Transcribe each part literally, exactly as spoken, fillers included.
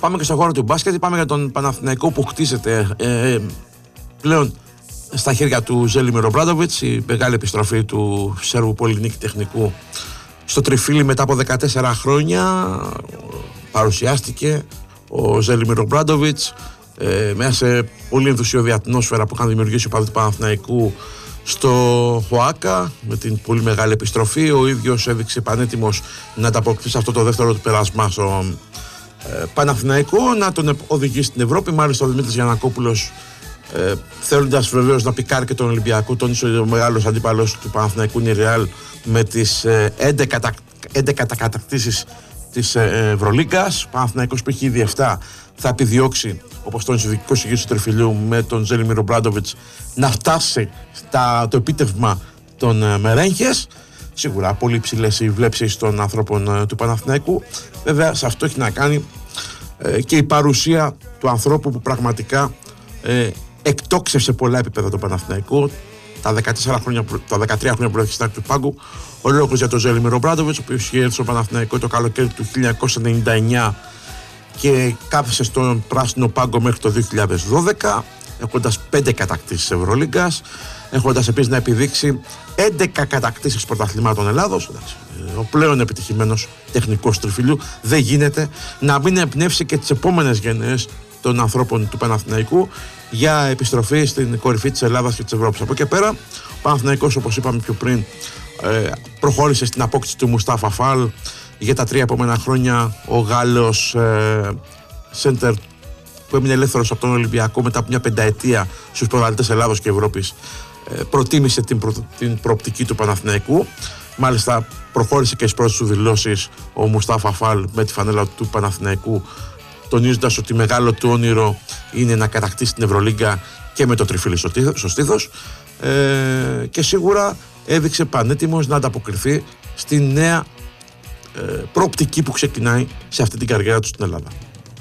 πάμε και στον χώρο του μπάσκετ. Πάμε για τον Παναθηναϊκό που χτίζεται ε, πλέον στα χέρια του Ζέλιμιρ Ομπράντοβιτς. Η μεγάλη επιστροφή του Σέρβου Πολυνίκη Τεχνικού στο τριφύλι μετά από δεκατέσσερα χρόνια. Παρουσιάστηκε ο Ζέλιμιρ Ομπράντοβιτς ε, μέσα σε πολύ ενθουσιώδη ατμόσφαιρα που είχαν δημιουργήσει ο παδί του Παναθηναϊκού στο Χοάκα με την πολύ μεγάλη επιστροφή. Ο ίδιος έδειξε πανέτοιμος να ανταποκριθεί σε αυτό το δεύτερο του περάσμα στο ε, Παναθηναϊκό, να τον οδηγήσει στην Ευρώπη. Μάλιστα ο Δημήτρης Γιαννακόπουλος, ε, θέλοντας βεβαίως να πικάρει και τον Ολυμπιακό, τόνισε ο μεγάλος αντίπαλος του Παναθηναϊκού είναι η Ρεάλ με τις ε, έντεκα κατακτήσεις της ε, Ευρωλίγκας. Ο Παναθηναϊκός που έχει ήδη επτά θα επιδιώξει, όπως τόνισε ο διοικητικός ηγέτης του Τριφυλιού, με τον Ζέλιμιρ Ομπράντοβιτς να φτάσει στα, το επίτευγμα των ε, Μερέγχες. Σίγουρα πολύ υψηλές οι βλέψεις των ανθρώπων ε, του Παναθηναϊκού. Βέβαια σε αυτό έχει να κάνει ε, και η παρουσία του ανθρώπου που πραγματικά ε, εκτόξευσε πολλά επίπεδα το Παναθηναϊκό. Τα, δεκατέσσερα χρόνια, τα δεκατρία χρόνια που βρέθηκε στην άκρη του πάγκου. Ο λόγος για τον Ζέλιμιρ Ομπράντοβιτς, ο οποίος είχε έρθει στο Παναθηναϊκό το καλοκαίρι του χίλια εννιακόσια ενενήντα εννιά και κάθισε στον πράσινο πάγκο μέχρι το δύο χιλιάδες δώδεκα, έχοντας πέντε κατακτήσεις Ευρωλίγκας, έχοντας επίσης να επιδείξει έντεκα κατακτήσεις πρωταθλημάτων Ελλάδος. Ο πλέον επιτυχημένος τεχνικός τριφυλιού. Δεν γίνεται να μην εμπνεύσει και τις επόμενες γενναίες των ανθρώπων του Παναθηναϊκού για επιστροφή στην κορυφή της Ελλάδας και της Ευρώπης. Από εκεί πέρα, ο Παναθηναϊκός, όπως είπαμε πιο πριν, προχώρησε στην απόκτηση του Μουστάφα Φαλ. Για τα τρία επόμενα χρόνια ο Γάλλος σέντερ ε, που έμεινε ελεύθερος από τον Ολυμπιακό μετά από μια πενταετία στους πρωταθλητές Ελλάδος και Ευρώπης, ε, προτίμησε την, προ, την προοπτική του Παναθηναϊκού. Μάλιστα προχώρησε και στις πρώτες του δηλώσεις ο Μουστάφα Φαλ με τη φανέλα του Παναθηναϊκού, τονίζοντας ότι μεγάλο του όνειρο είναι να κατακτήσει την Ευρωλίγκα και με το τριφύλι στο στήθος, ε, και σίγουρα έδειξε πανέτοιμος να ανταποκριθεί στη νέα ε, προοπτική που ξεκινάει σε αυτή την καριέρα του στην Ελλάδα.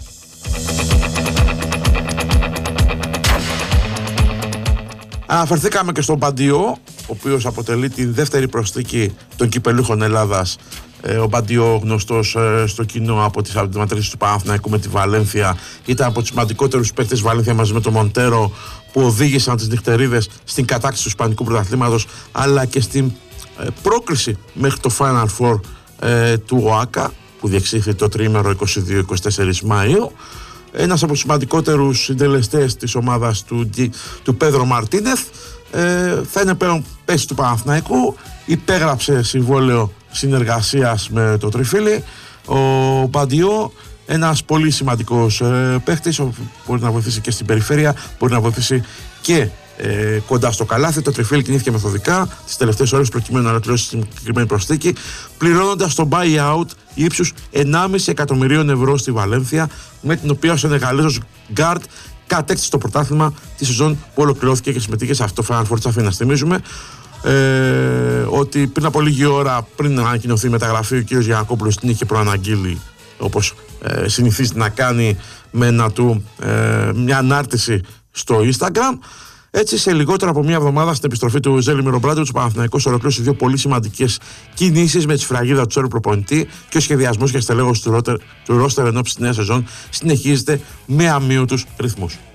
Αναφερθήκαμε και στον Μπαντιό, ο οποίος αποτελεί την δεύτερη προσθήκη των κυπελούχων Ελλάδας. Ο Μπαντιό, γνωστός στο κοινό από τις αντιμετρήσεις του Παναθηναϊκού με τη Βαλένθια, ήταν από τους σημαντικότερους παίκτες της Βαλένθια μαζί με τον Μοντέρο, που οδήγησαν τις νυχτερίδες στην κατάκτηση του Ισπανικού πρωταθλήματος, αλλά και στην πρόκριση μέχρι το Final Four ε, του ΟΑΚΑ, που διεξήχθη το τριήμερο είκοσι δύο είκοσι τέσσερα Μαΐου. Ένας από τους σημαντικότερους συντελεστές της ομάδας του, του Πέδρο Μαρτίνεθ. Ε, θα είναι πλέον παίκτης του Παναθηναϊκού. Υπέγραψε συμβόλαιο συνεργασίας με το τριφύλι. Ο Μπαντιό, ένας πολύ σημαντικός ε, παίκτης, μπορεί να βοηθήσει και στην περιφέρεια, μπορεί να βοηθήσει και ε, κοντά στο καλάθι. Το τριφύλι κινήθηκε μεθοδικά τις τελευταίες ώρες προκειμένου να ολοκληρώσει την συγκεκριμένη προσθήκη, πληρώνοντας το buyout ύψους ενάμιση εκατομμυρίων ευρώ στη Βαλένθια, με την οποία ο Σενεγαλέζος γκάρτ κατέκτησε το πρωτάθλημα τη σεζόν που ολοκληρώθηκε και συμμετείχε σε αυτό το Final Four της Αθήνας. Θυμίζουμε ε, ότι πριν από λίγη ώρα, πριν να ανακοινωθεί η μεταγραφή, ο κ. Γιαννακόπουλος την είχε προαναγγείλει, όπως ε, συνηθίζει να κάνει, με ένα του, ε, μια ανάρτηση στο Instagram. Έτσι, σε λιγότερο από μια εβδομάδα, στην επιστροφή του Ζέλιμιρ Ομπράντοβιτς, ο Παναθηναϊκός ολοκλήρωσε δύο πολύ σημαντικές κινήσεις με τη σφραγίδα του Σέρβου προπονητή, και ο σχεδιασμός για στελέχωση του ρόστερ εν ώψη της νέας σεζόν συνεχίζεται με αμύωτους ρυθμούς.